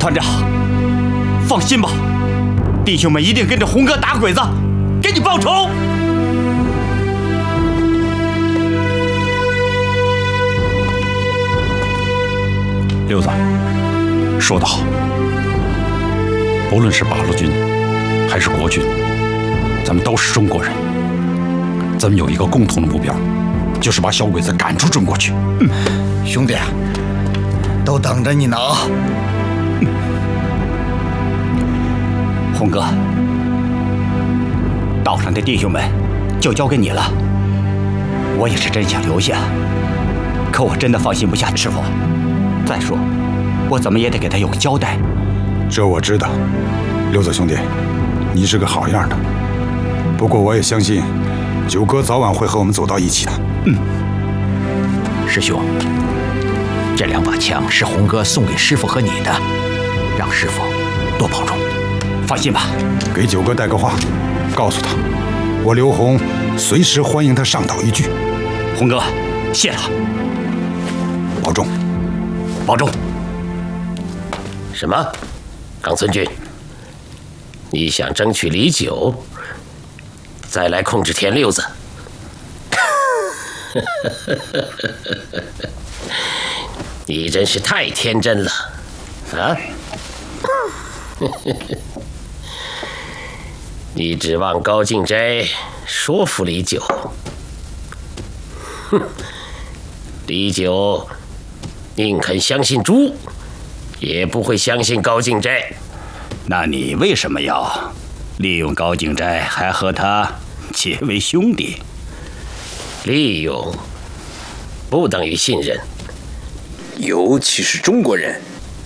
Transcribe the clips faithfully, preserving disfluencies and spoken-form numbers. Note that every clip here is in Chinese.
团长，放心吧，弟兄们一定跟着红哥打鬼子，给你报仇。 六子说得好，不论是八路军还是国军，咱们都是中国人，咱们有一个共同的目标，就是把小鬼子赶出中国去。 嗯，兄弟，都等着你呢啊！ 嗯、红哥，岛上的弟兄们就交给你了。我也是真想留下，可我真的放心不下师傅。再说，我怎么也得给他有个交代。 这我知道，六子兄弟，你是个好样的。不过我也相信，九哥早晚会和我们走到一起的。 嗯，师兄，这两把枪是红哥送给师傅和你的，让师傅多保重。 放心吧， 给九哥带个话，告诉他，我刘洪随时欢迎他上岛一聚。 洪哥，谢了， 保重。 保重。 什么？冈村君，你想争取李九，再来控制田六子？你真是太天真了，啊！你指望高敬斋说服李九？哼，李九宁肯相信猪，也不会相信高敬斋。 那你为什么要利用高敬斋，还和他结为兄弟？ 利用不等于信任， 尤其是中国人。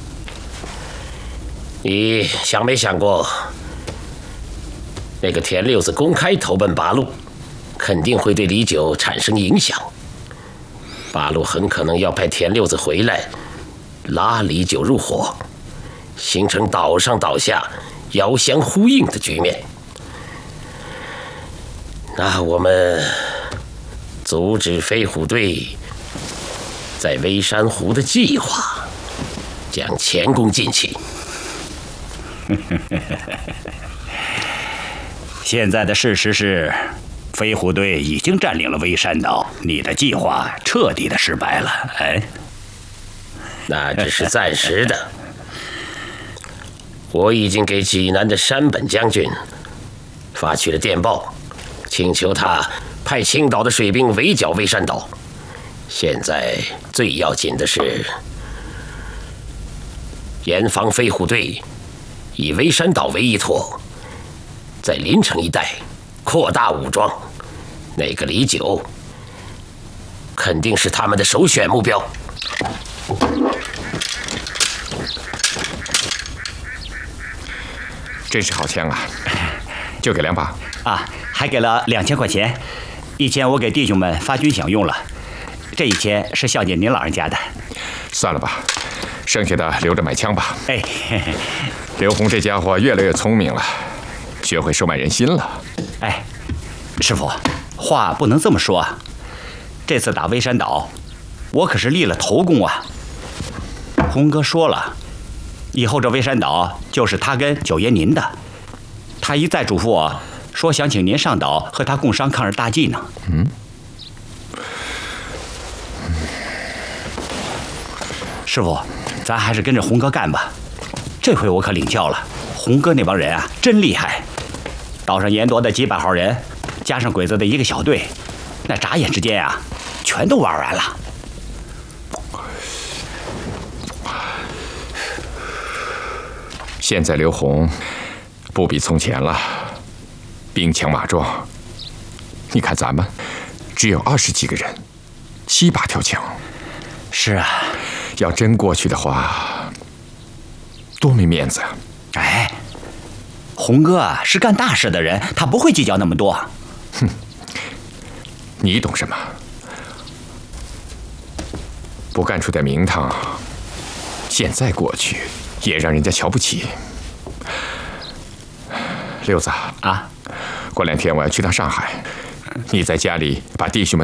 你想没想过，那个田六子公开投奔八路，肯定会对李九产生影响。八路很可能要派田六子回来，拉李九入伙，形成岛上岛下遥相呼应的局面。那我们阻止飞虎队在微山湖的计划，将前功尽弃。 现在的事实是，飞虎队已经占领了微山岛，你的计划彻底的失败了。哎， 那只是暂时的。我已经给济南的山本将军发去了电报，请求他派青岛的水兵围剿微山岛。现在最要紧的是严防飞虎队以微山岛为依托，在临城一带扩大武装。那个李九肯定是他们的首选目标。 真是好枪啊！就给两把啊，还给了两千块钱，一千我给弟兄们发军饷用了，这一千是孝敬您老人家的。 算了吧，剩下的留着买枪吧。 哎，嘿嘿， 刘洪这家伙越来越聪明了，学会收买人心了。 哎，师傅，话不能这么说啊！这次打微山岛，我可是立了头功啊。洪哥说了，以后这微山岛就是他跟九爷您的。他一再嘱咐我说，想请您上岛和他共商抗日大计呢。 嗯。 师傅，咱还是跟着洪哥干吧。这回我可领教了，洪哥那帮人啊，真厉害。岛上严夺的几百号人，加上鬼子的一个小队，那眨眼之间啊，全都玩完了。 现在刘洪不比从前了，兵强马壮。你看咱们只有二十几个人，七八条枪。 是啊， 要真过去的话，多没面子啊！ 哎，洪哥啊是干大事的人，他不会计较那么多。 哼，你懂什么？不干出点名堂，现在过去也让人家瞧不起。六子啊， 过两天我要去趟上海，你在家里把弟兄们